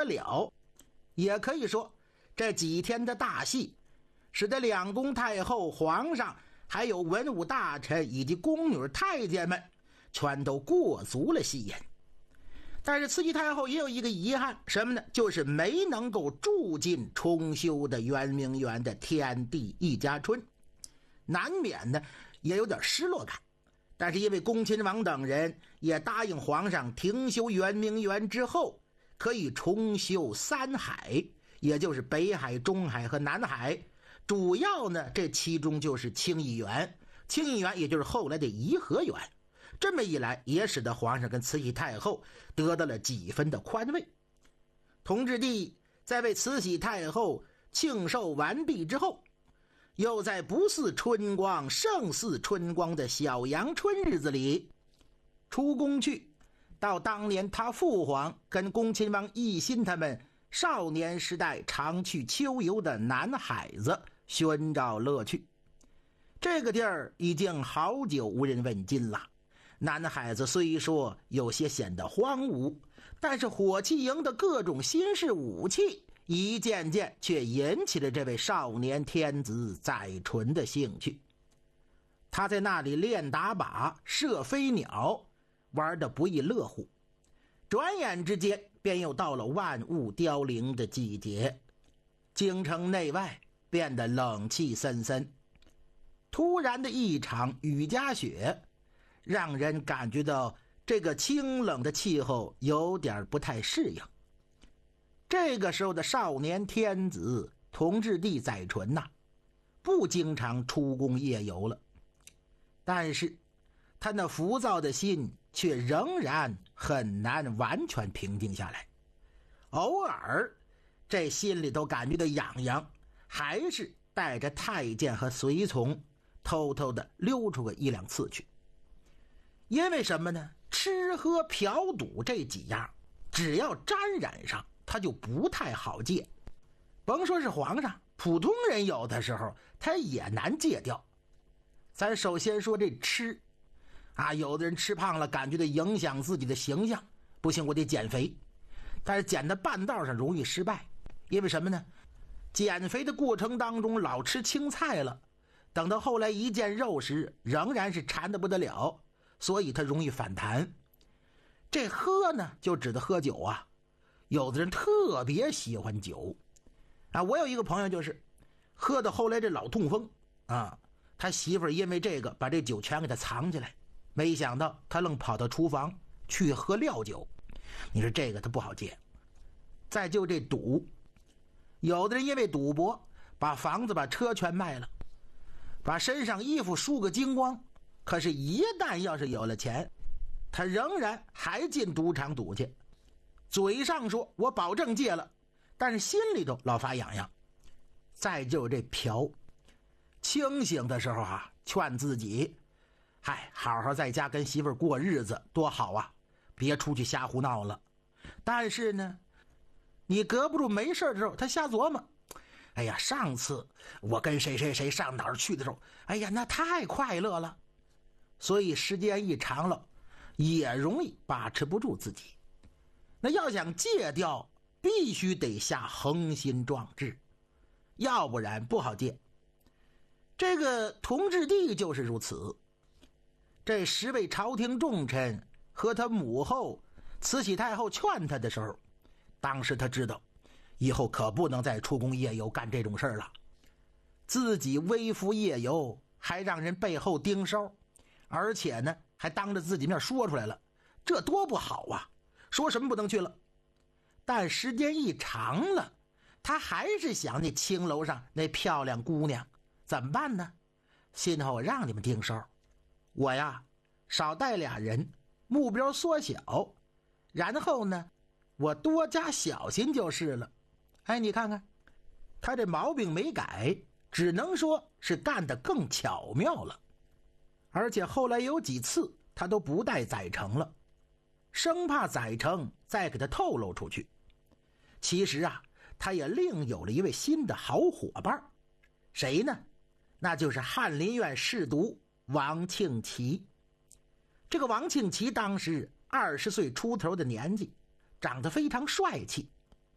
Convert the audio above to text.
了。也可以说，这几天的大戏使得两宫太后、皇上还有文武大臣以及宫女太监们全都过足了戏瘾。但是慈禧太后也有一个遗憾，什么呢？就是没能够住进重修的圆明园的天地一家春，难免呢也有点失落感。但是因为恭亲王等人也答应皇上，停修圆明园之后可以重修三海，也就是北海、中海和南海。主要呢这其中就是清漪园，清漪园也就是后来的颐和园。这么一来，也使得皇上跟慈禧太后得到了几分的宽慰。同治帝在为慈禧太后庆寿完毕之后，又在不似春光胜似春光的小阳春日子里出宫去，到当年他父皇跟恭亲王奕欣他们少年时代常去秋游的南海子寻找乐趣。这个地儿已经好久无人问津了。南海子虽说有些显得荒芜，但是火器营的各种新式武器一件件却引起了这位少年天子载淳的兴趣。他在那里练打靶、射飞鸟，玩得不亦乐乎。转眼之间便又到了万物凋零的季节，京城内外变得冷气森森。突然的一场雨夹雪，让人感觉到这个清冷的气候有点不太适应。这个时候的少年天子同治帝载淳呐，不经常出宫夜游了，但是他那浮躁的心却仍然很难完全平静下来。偶尔这心里都感觉到痒痒，还是带着太监和随从偷偷的溜出个一两次去。因为什么呢？吃喝嫖赌这几样只要沾染上，他就不太好戒。甭说是皇上，普通人有的时候他也难戒掉。咱首先说这吃啊，有的人吃胖了，感觉到影响自己的形象，不行我得减肥，但是减到半道上容易失败。因为什么呢？减肥的过程当中老吃青菜了，等到后来一见肉食仍然是馋得不得了，所以他容易反弹。这喝呢就指的喝酒啊，有的人特别喜欢酒啊。我有一个朋友就是喝到后来这老痛风啊，他媳妇儿因为这个把这酒全给他藏起来，没想到他愣跑到厨房去喝料酒。你说这个他不好戒。再就这赌，有的人因为赌博把房子把车全卖了，把身上衣服输个精光，可是一旦要是有了钱，他仍然还进赌场赌去，嘴上说我保证戒了，但是心里头老发痒痒。再就这嫖，清醒的时候啊，劝自己好好在家跟媳妇儿过日子多好啊，别出去瞎胡闹了。但是呢，你隔不住没事的时候他瞎琢磨，哎呀，上次我跟谁谁谁上哪儿去的时候，哎呀那太快乐了。所以时间一长了也容易把持不住自己。那要想戒掉，必须得下恒心壮志，要不然不好戒。这个同治帝就是如此。这10位朝廷重臣和他母后慈禧太后劝他的时候，当时他知道以后可不能再出宫夜游干这种事了。自己微服夜游还让人背后盯梢，而且呢还当着自己面说出来了，这多不好啊，说什么不能去了。但时间一长了，他还是想那青楼上那漂亮姑娘，怎么办呢？今后让你们盯梢，我呀少带俩人，目标缩小，然后呢我多加小心就是了。你看看他这毛病没改，只能说是干得更巧妙了。而且后来有几次他都不带载成了，生怕载成再给他透露出去。其实啊，他也另有了一位新的好伙伴，谁呢？那就是翰林院侍读王庆祺。这个王庆祺当时20岁出头的年纪，长得非常帅气，